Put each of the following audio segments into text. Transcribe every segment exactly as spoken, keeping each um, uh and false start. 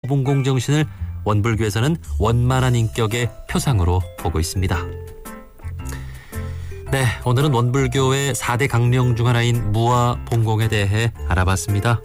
무아봉공 정신을 원불교에서는 원만한 인격의 표상으로 보고 있습니다. 네, 오늘은 원불교의 사 대 강령 중 하나인 무아봉공에 대해 알아봤습니다.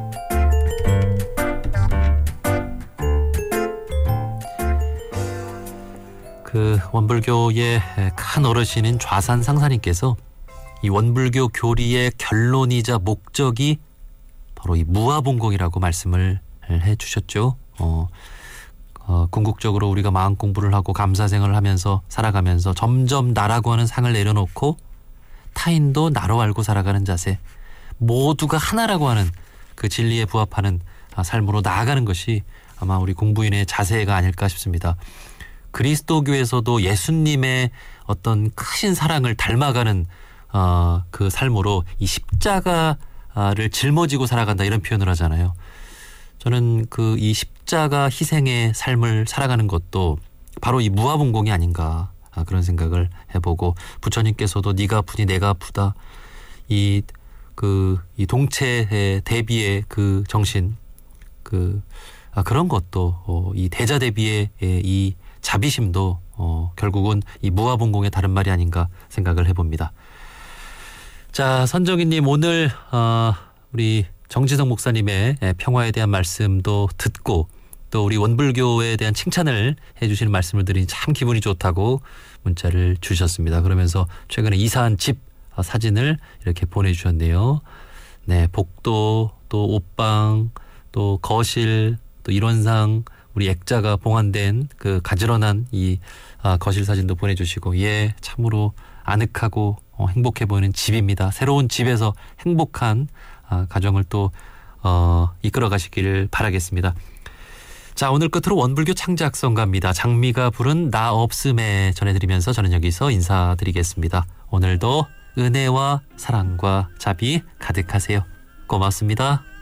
그 원불교의 큰 어르신인 좌산 상사님께서 이 원불교 교리의 결론이자 목적이 바로 이 무아봉공이라고 말씀을 해주셨죠. 어, 어, 궁극적으로 우리가 마음 공부를 하고 감사생활을 하면서 살아가면서 점점 나라고 하는 상을 내려놓고 타인도 나로 알고 살아가는 자세, 모두가 하나라고 하는 그 진리에 부합하는 삶으로 나아가는 것이 아마 우리 공부인의 자세가 아닐까 싶습니다. 그리스도교에서도 예수님의 어떤 크신 사랑을 닮아가는 어, 그 삶으로 이 십자가를 짊어지고 살아간다 이런 표현을 하잖아요. 저는 그 이 십자가 희생의 삶을 살아가는 것도 바로 이 무아봉공이 아닌가 그런 생각을 해보고, 부처님께서도 네가 아프니 내가 아프다, 이 그 이 동체의 대비의 그 정신, 그 아, 그런 것도 어, 이 대자 대비의 이 자비심도 어, 결국은 이 무아봉공의 다른 말이 아닌가 생각을 해봅니다. 자, 선정희님 오늘 어, 우리 정지성 목사님의 평화에 대한 말씀도 듣고 또 우리 원불교에 대한 칭찬을 해주시는 말씀을 드리니 참 기분이 좋다고 문자를 주셨습니다. 그러면서 최근에 이사한 집 사진을 이렇게 보내주셨네요. 네, 복도, 또 옷방, 또 거실, 또 일원상 우리 액자가 봉안된 그 가지런한 이 아, 거실 사진도 보내주시고, 예, 참으로 아늑하고 어, 행복해 보이는 집입니다. 새로운 집에서 행복한 아, 가정을 또 어, 이끌어 가시기를 바라겠습니다. 자, 오늘 끝으로 원불교 창작성가입니다. 장미가 부른 나 없음에 전해드리면서 저는 여기서 인사드리겠습니다. 오늘도 은혜와 사랑과 자비 가득하세요. 고맙습니다.